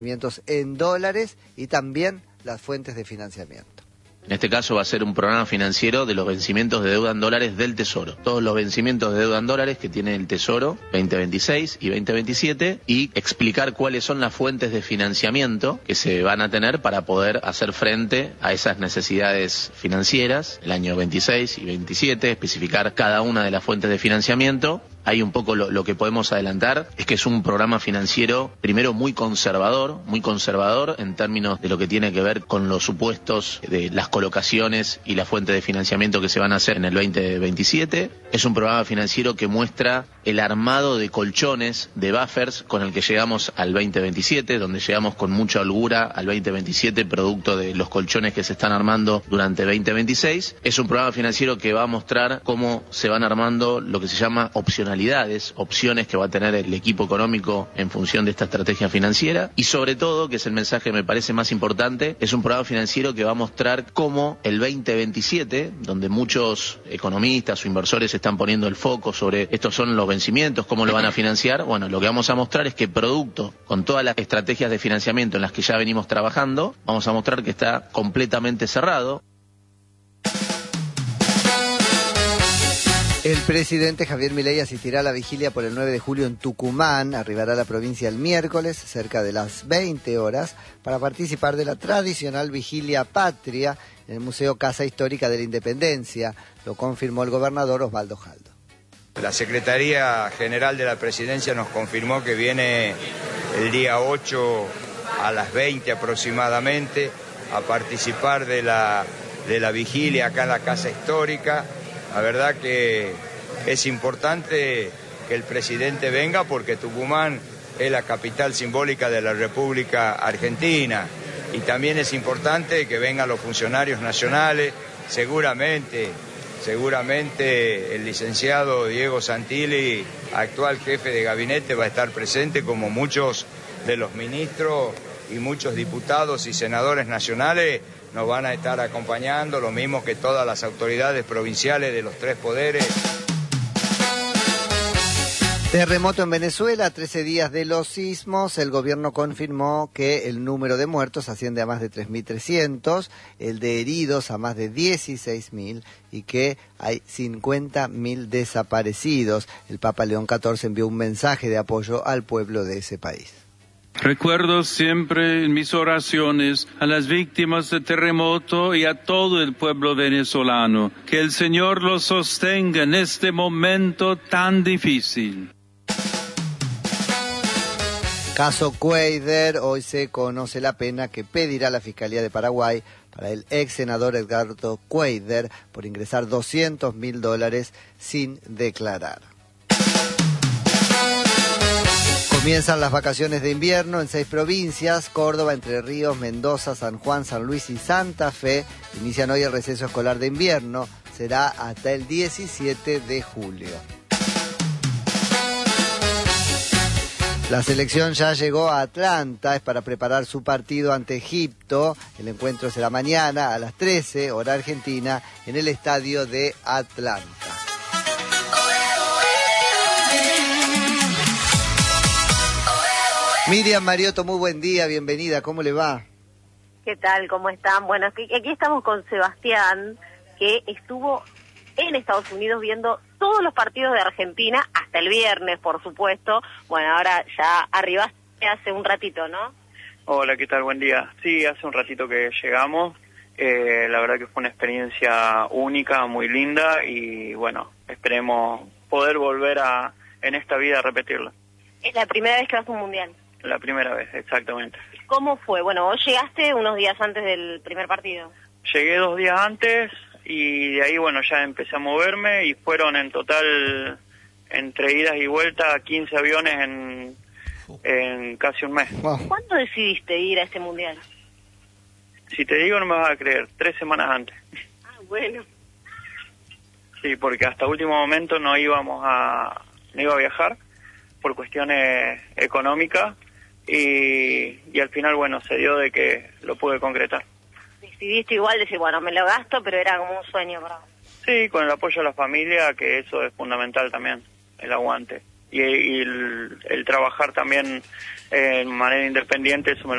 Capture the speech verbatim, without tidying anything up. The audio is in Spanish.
en dólares y también las fuentes de financiamiento. En este caso va a ser un programa financiero de los vencimientos de deuda en dólares del Tesoro. Todos los vencimientos de deuda en dólares que tiene el Tesoro veinte veintiséis y veinte veintisiete y explicar cuáles son las fuentes de financiamiento que se van a tener para poder hacer frente a esas necesidades financieras el año veintiséis y veintisiete, especificar cada una de las fuentes de financiamiento. Ahí un poco lo, lo que podemos adelantar es que es un programa financiero, primero muy conservador, muy conservador en términos de lo que tiene que ver con los supuestos de las colocaciones y la fuente de financiamiento que se van a hacer en el veinte veintisiete. Es un programa financiero que muestra el armado de colchones, de buffers, con el que llegamos al veinte veintisiete, donde llegamos con mucha holgura al veinte veintisiete, producto de los colchones que se están armando durante veinte veintiséis. Es un programa financiero que va a mostrar cómo se van armando lo que se llama opcionalidades, opciones que va a tener el equipo económico en función de esta estrategia financiera. Y sobre todo, que es el mensaje que me parece más importante, es un programa financiero que va a mostrar cómo el veinte veintisiete, donde muchos economistas o inversores están poniendo el foco sobre estos son los vencimientos, cómo lo van a financiar, bueno, lo que vamos a mostrar es que producto con todas las estrategias de financiamiento en las que ya venimos trabajando, vamos a mostrar que está completamente cerrado. El presidente Javier Milei asistirá a la vigilia por el nueve de julio en Tucumán, arribará a la provincia el miércoles, cerca de las veinte horas, para participar de la tradicional vigilia patria en el Museo Casa Histórica de la Independencia, lo confirmó el gobernador Osvaldo Jaldo. La Secretaría General de la Presidencia nos confirmó que viene el día ocho a las veinte aproximadamente a participar de la, de la vigilia acá en la Casa Histórica. La verdad que es importante que el presidente venga porque Tucumán es la capital simbólica de la República Argentina y también es importante que vengan los funcionarios nacionales, seguramente, seguramente el licenciado Diego Santilli, actual jefe de gabinete, va a estar presente como muchos de los ministros y muchos diputados y senadores nacionales nos van a estar acompañando, lo mismo que todas las autoridades provinciales de los tres poderes. Terremoto en Venezuela, trece días de los sismos, el gobierno confirmó que el número de muertos asciende a más de tres mil trescientos, el de heridos a más de dieciséis mil y que hay cincuenta mil desaparecidos. El Papa León catorce envió un mensaje de apoyo al pueblo de ese país. Recuerdo siempre en mis oraciones a las víctimas del terremoto y a todo el pueblo venezolano. Que el Señor los sostenga en este momento tan difícil. Caso Cuéllar, hoy se conoce la pena que pedirá la Fiscalía de Paraguay para el ex senador Edgardo Cuéllar por ingresar doscientos mil dólares sin declarar. Comienzan las vacaciones de invierno en seis provincias: Córdoba, Entre Ríos, Mendoza, San Juan, San Luis y Santa Fe. Inician hoy el receso escolar de invierno. Será hasta el diecisiete de julio. La selección ya llegó a Atlanta, es para preparar su partido ante Egipto. El encuentro será mañana a las trece, hora argentina, en el estadio de Atlanta. Miriam Mariotto, muy buen día, bienvenida, ¿cómo le va? ¿Qué tal? ¿Cómo están? Bueno, aquí estamos con Sebastián, que estuvo en Estados Unidos viendo todos los partidos de Argentina, hasta el viernes, por supuesto. Bueno, ahora ya arribaste hace un ratito, ¿no? Hola, ¿qué tal? Buen día. Sí, hace un ratito que llegamos. Eh, la verdad que fue una experiencia única, muy linda, y bueno, esperemos poder volver a, en esta vida, a repetirla. Es la primera vez que vas a un mundial. La primera vez, exactamente. ¿Cómo fue? Bueno, vos llegaste unos días antes del primer partido. Llegué dos días antes y de ahí, bueno, ya empecé a moverme y fueron en total, entre idas y vueltas, quince aviones en, en casi un mes. Wow. ¿Cuándo decidiste ir a este mundial? Si te digo, no me vas a creer, tres semanas antes. Ah, bueno. Sí, porque hasta último momento no íbamos a, no iba a viajar por cuestiones económicas. Y, y al final, bueno, se dio de que lo pude concretar. Decidiste igual decir, bueno, me lo gasto, pero era como un sueño para vos. Sí, con el apoyo de la familia, que eso es fundamental también, el aguante. y, y el, el trabajar también eh, de manera independiente, eso me lo